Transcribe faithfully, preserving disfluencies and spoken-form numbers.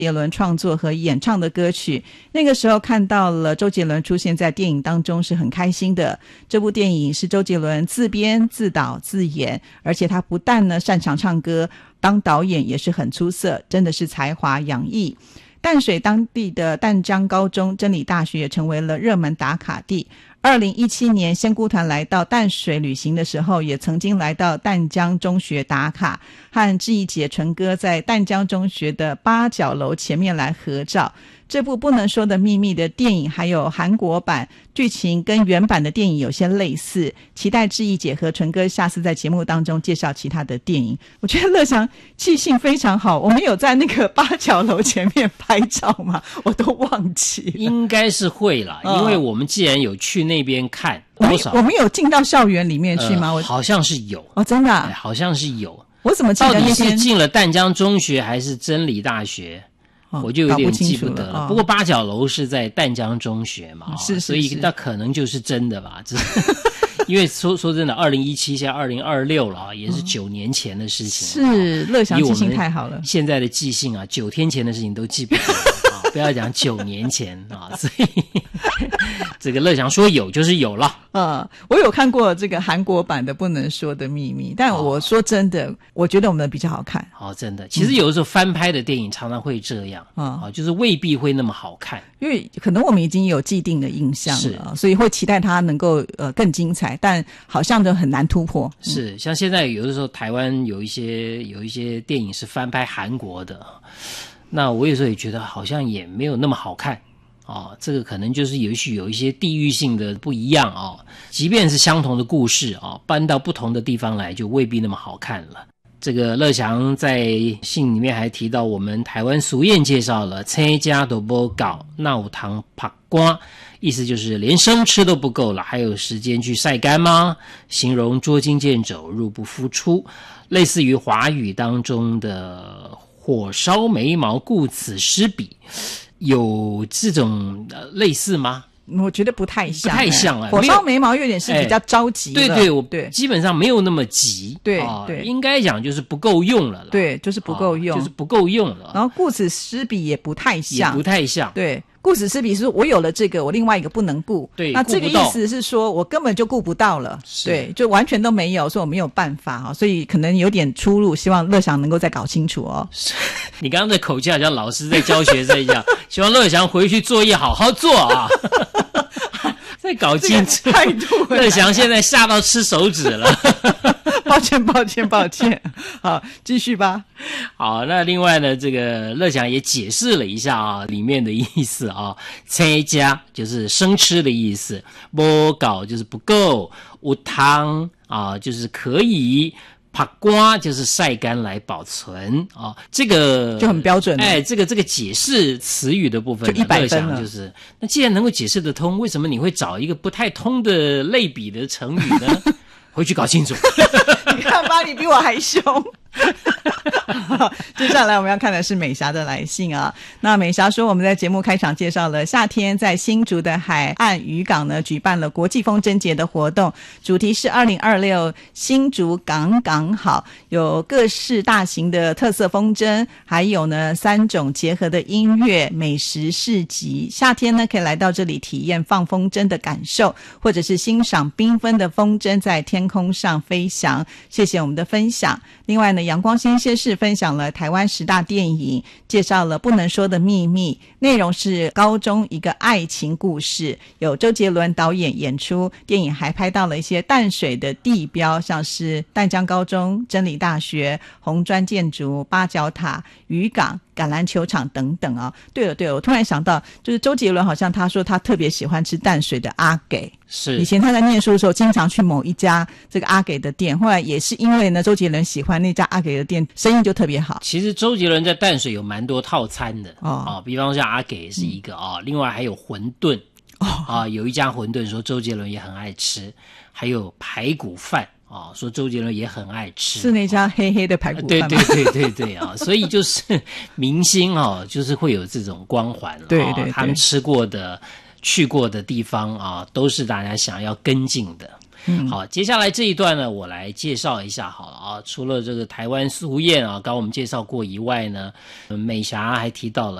杰伦创作和演唱的歌曲。那个时候看到了周杰伦出现在电影当中是很开心的。这部电影是周杰伦自编自导自演，而且他不但呢擅长唱歌，当导演也是很出色，真的是才华洋溢。淡水当地的淡江高中、真理大学也成为了热门打卡地。二零一七年仙姑团来到淡水旅行的时候，也曾经来到淡江中学打卡，和志毅姐、纯哥在淡江中学的八角楼前面来合照。这部不能说的秘密的电影还有韩国版，剧情跟原版的电影有些类似，期待志毅姐和纯哥下次在节目当中介绍其他的电影。我觉得乐祥记性非常好，我们有在那个八角楼前面拍照吗？我都忘记了。 应该是会啦、哦、因为我们既然有去那边看多少， 我们有进到校园里面去吗？ 呃、好像是有哦，真的、啊哎、好像是有。 我怎么记得那天到底是进了淡江中学还是真理大学？我就有点记不得了， 哦、了不过八角楼是在淡江中学嘛， 是是是， 所以那可能就是真的吧。因为说说真的，二零一七现在二零二六了啊，也是九年前的事情、 嗯。是乐祥记性太好了， 现在的记性啊，九天前的事情都记不得啊，不要讲九年前啊，所以这个乐祥说有就是有了。 呃，我有看过这个韩国版的《不能说的秘密》，但我说真的，哦、我觉得我们的比较好看。 哦，真的，其实有的时候翻拍的电影常常会这样啊、嗯哦，就是未必会那么好看， 因为可能我们已经有既定的印象了，所以会期待它能够呃更精彩，但好像都很难突破。 是，像现在有的时候台湾有一些有一些电影是翻拍韩国的，那我有时候也觉得好像也没有那么好看。哦，这个可能就是也许有一些地域性的不一样哦，即便是相同的故事哦，搬到不同的地方来就未必那么好看了。这个乐祥在信里面还提到，我们台湾俗谚介绍了青家都不搞，闹堂拍瓜，意思就是连生吃都不够了，还有时间去晒干吗？形容捉襟见肘，入不敷出，类似于华语当中的火烧眉毛，顾此失彼。有这种、呃、类似吗？ 我觉得不太像， 不太像啊。 火烧眉毛有点是比较着急了、 哎、对对，我对基本上没有那么急。 对、 哦、 对， 应该讲就是不够用了啦。 对，就是不够用、 哦，就是不够用了。 然后顾此失彼也不太像， 也不太像。 对。顾此失彼是我有了这个，我另外一个不能顾。 对， 那这个意思是说我根本就顾不到了，对，就完全都没有，所以我没有办法哈，所以可能有点出入，希望乐祥能够再搞清楚哦。 你刚刚的口气好像老师在教学生一样，希望乐祥回去作业好好做啊。再搞清楚， 态度。 乐祥现在吓到吃手指了。 抱歉抱歉抱歉，好，继续吧。 好，那另外呢，这个乐祥也解释了一下啊，里面的意思啊，青家就是生吃的意思，不够就是不够，有汤啊就是可以，拍瓜就是晒干来保存啊，这个就很标准了。 哎，这个这个解释词语的部分， 就一百分了。 就是那既然能够解释得通，为什么你会找一个不太通的类比的成语呢？回去搞清楚。 你看吧，你比我还凶。接下来我们要看的是美霞的来信啊。那美霞说，我们在节目开场介绍了夏天在新竹的海岸渔港呢举办了国际风筝节的活动，主题是二零二六新竹港港好，有各式大型的特色风筝，还有呢三种结合的音乐美食市集。夏天呢可以来到这里体验放风筝的感受，或者是欣赏缤纷的风筝在天空上飞翔。谢谢我们的分享。另外呢，阳光新鲜事分享了台湾十大电影，介绍了不能说的秘密，内容是高中一个爱情故事，有周杰伦导演演出，电影还拍到了一些淡水的地标，像是淡江高中、真理大学、红砖建筑、八角塔、渔港、橄榄球场等等啊。对了对了，我突然想到，就是周杰伦好像他说他特别喜欢吃淡水的阿给， 是以前他在念书的时候经常去某一家这个阿给的店，后来也是因为呢周杰伦喜欢那家阿给的店，生意就特别好。 其实周杰伦在淡水有蛮多套餐的哦，哦比方像阿给是一个啊、嗯哦，另外还有馄饨啊、哦哦，有一家馄饨说周杰伦也很爱吃，还有排骨饭。哦，说周杰伦也很爱吃， 是那家黑黑的排骨饭吗？ 对对对对对啊，所以就是明星哦，就是会有这种光环了。 对对对， 他们吃过的、去过的地方啊，都是大家想要跟进的。 嗯， 好，接下来这一段呢，我来介绍一下好了啊。除了这个台湾苏燕啊，刚刚我们介绍过以外呢，美霞还提到了